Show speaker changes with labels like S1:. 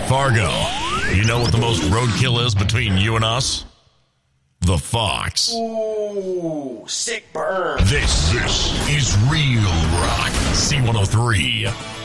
S1: Fargo, you know what the most roadkill is between you and us? The Fox.
S2: Ooh, sick burn.
S1: This is Real Rock C103.